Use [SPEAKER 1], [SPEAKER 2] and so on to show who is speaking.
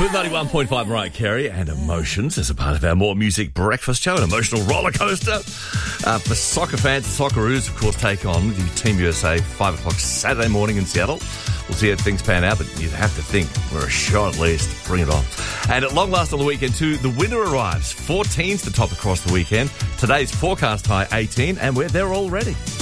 [SPEAKER 1] With 91.5 Mariah Carey and Emotions as a part of our More Music breakfast show, an emotional roller coaster. For soccer fans and Socceroos, of course, take on the Team USA 5 o'clock Saturday morning in Seattle. We'll see how things pan out, but you'd have to think we're a shot at least. Bring it on. And at long last on the weekend too, the winter arrives. 14s to top across the weekend. Today's forecast high 18, and we're there already.